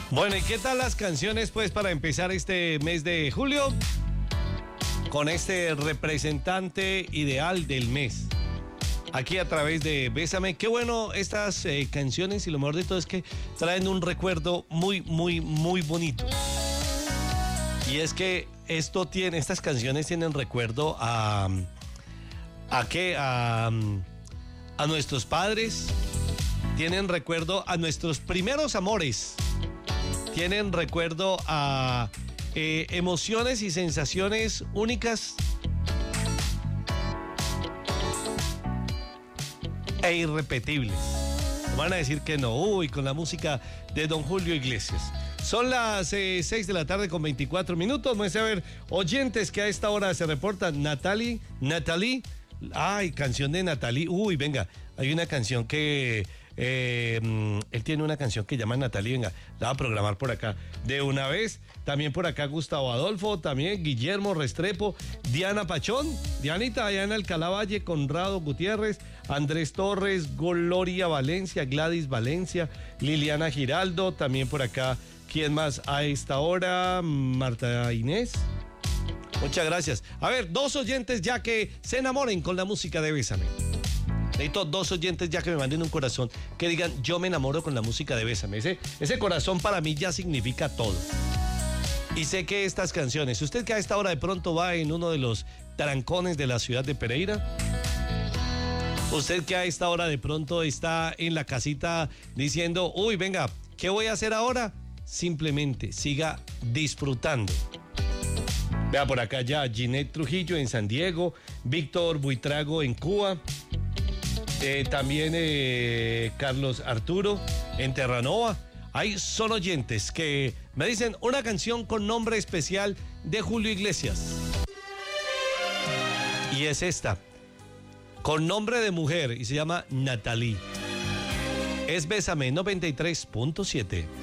Bueno, ¿y qué tal las canciones pues para empezar este mes de julio? Con este representante ideal del mes. Aquí a través de Bésame. Qué bueno estas canciones, y lo mejor de todo es que traen un recuerdo muy, muy, muy bonito. Y es que estas canciones tienen recuerdo a nuestros padres, tienen recuerdo a nuestros primeros amores, tienen recuerdo a emociones y sensaciones únicas e irrepetibles. Van a decir que no, con la música de don Julio Iglesias. Son las 6 de la tarde con 24 minutos. Vamos a ver oyentes que a esta hora se reportan. Natalie. Ay, canción de Natalie. Venga, hay una canción que... él tiene una canción que llama Natalie. Venga, la va a programar por acá de una vez. También por acá Gustavo Adolfo, también Guillermo Restrepo, Diana Pachón, Dianita Alcalá Valle, Conrado Gutiérrez, Andrés Torres, Gloria Valencia, Gladys Valencia, Liliana Giraldo. También por acá, ¿quién más a esta hora? Marta Inés. Muchas gracias. A ver, 2 oyentes ya que se enamoren con la música de Bésame. Necesito 2 oyentes ya que me manden un corazón, que digan, yo me enamoro con la música de Bésame. Ese corazón para mí ya significa todo. Y sé que estas canciones, usted que a esta hora de pronto va en uno de los trancones de la ciudad de Pereira, usted que a esta hora de pronto está en la casita diciendo, venga, ¿qué voy a hacer ahora? Simplemente siga disfrutando. Vea por acá ya Ginette Trujillo en San Diego, Víctor Buitrago en Cuba, también Carlos Arturo en Terranova. Hay son oyentes que me dicen una canción con nombre especial de Julio Iglesias. Y es esta, con nombre de mujer, y se llama Natalie. Es Bésame 93.7.